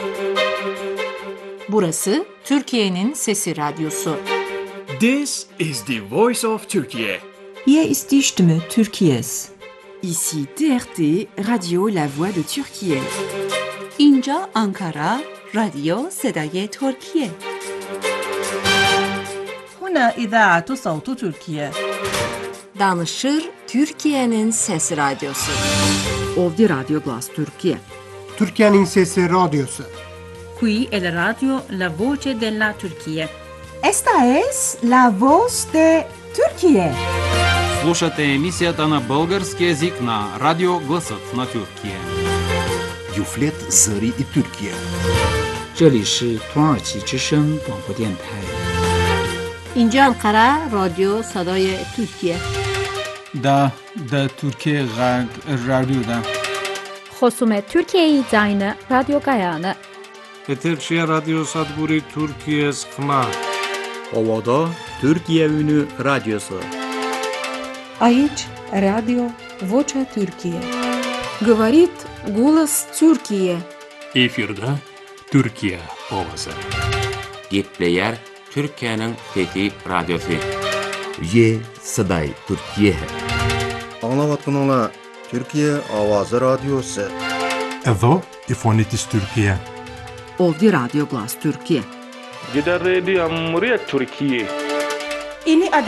Burası Türkiye'nin Sesi Radyosu. This is the voice of Turkey. Hier ist die Stimme Türkiye's. Ici TRT, Radio La Voix de Türkiye. اینجا آنکارا، رادیو صدای ترکیه. هنا إذاعة صوت تركيا. Danışır Türkiye'nin Sesi Radyosu. Ovdje Radio Glas Türkiye. Türkiye'nin Sesi Radyosu. Qui è la radio La Voce della Turchia. Esta es la voz de Türkiye. Слушате емисията на български език на Радио Гласът на Türkiye. Юфлет Зări и Türkiye. 这里是土耳其之声广播电台。 اینجا انقره رادیو صدای ترکیه. دا Türkiye Radyo'da. خصوم Türkiye Zayne Radyo Gayane. Eterşehir Radyo Sadburi Türkiye Skma. Ovada Türkiye Ünü Radyosu. Aici Radio Vocea Türkiye. Говорит голос Türkiye. Efirde Türkiye ovası. Gepleyer Türkiye'nin Fethi Radyosu. Ye Saday Türkiye. Anlavatkanala Türkiye Avazı Radyosu. Edo İfonitis Türkiye. Ovdje Radio Glas Türkiye. Gider Radio Amuriye Türkiye. Ini